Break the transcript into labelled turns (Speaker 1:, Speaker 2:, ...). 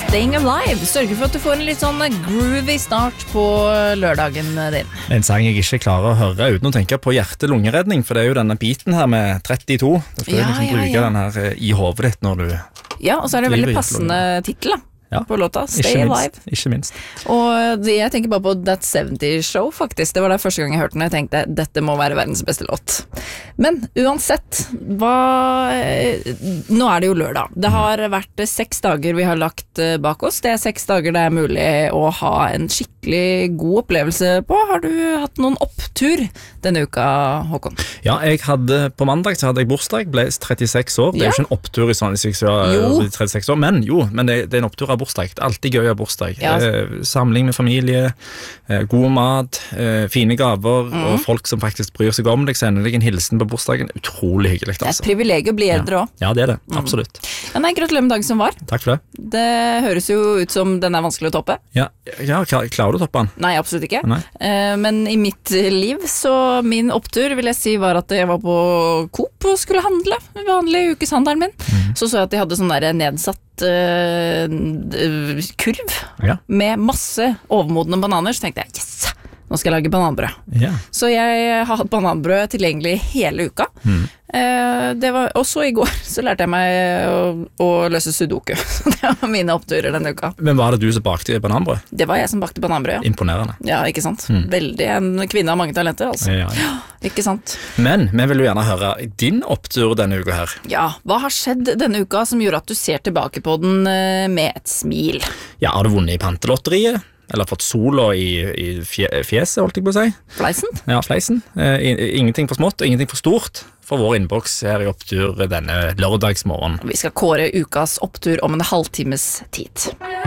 Speaker 1: Staying Alive sørger for at du får en litt sånn groovy start på lørdagen din.
Speaker 2: En sang jeg ikke klarer å høre uten å tenke på hjerte-lungeredning, for det er jo denne biten her med 32. Da skal du liksom bruke den her i hovedet ditt når du...
Speaker 1: Ja, og så er det veldig passende titel da.
Speaker 2: Ja,
Speaker 1: på låta, Stay Alive.
Speaker 2: Ikke minst.
Speaker 1: Og jeg tenker bare på That 70 Show, faktisk. Det var det første gang jeg hørte den, og jeg tenkte, dette må være verdens beste låt. Men uansett, nå er det jo lørdag. Det har vært 6 dager vi har lagt bak oss. Det er 6 dager det er mulig å ha en skikkelig god opplevelse på. Har du hatt noen opptur denne uka, Håkon?
Speaker 2: Ja, på mandag så hadde jeg bursdag, ble 36 år. Det er jo ikke en opptur i sånn, hvis jeg 36 år, men det er en opptur av bursdag. Det er alltid gøy av bursdag. Ja. Samling med familie, god mat, fine gaver, og folk som faktisk bryr seg om deg, sender deg en hilsen på bursdagen. Utrolig hyggelig. Altså.
Speaker 1: Det er et privilegium å bli eldre også.
Speaker 2: Ja, det er det. Absolutt.
Speaker 1: Ja, nei, gratulerer med dagen som var.
Speaker 2: Takk for det.
Speaker 1: Det høres jo ut som den er vanskelig å toppe.
Speaker 2: Ja, klarer du å toppe den?
Speaker 1: Nei, absolutt ikke.
Speaker 2: Nei.
Speaker 1: Men i mitt liv, så min opptur vil jeg si var at jeg var på Coop og skulle handle, vanlig ukeshandelen min. Så jeg at de hadde sånn der nedsatt kurv med masse overmodne bananer, så tenkte jeg, yes, nå skal jeg lage bananbrød. Ja. Så jeg har hatt bananbrød tilgjengelig hele uka. Også i går så lærte jeg meg å løse sudoku. Så det var mine oppturer denne uka.
Speaker 2: Men var det du som bakte bananbrød?
Speaker 1: Det var jeg som bakte bananbrød, ja.
Speaker 2: Imponerende.
Speaker 1: Ja, ikke sant? Veldig en kvinne av mange talenter, altså. Ja, ikke sant?
Speaker 2: Men vi vil jo gjerne høre din opptur denne uka her.
Speaker 1: Ja, hva har skjedd denne uka som gjorde at du ser tilbake på den med et smil?
Speaker 2: Ja, har du vunnet i pantelotteriet? Eller fått sola i fjeset, holdt jeg på å si.
Speaker 1: Fleisen?
Speaker 2: Ja, fleisen. Ingenting for smått, og ingenting for stort. For vår innboks her i opptur denne lørdagsmorgen.
Speaker 1: Vi skal kåre ukas opptur om en halvtimes tid.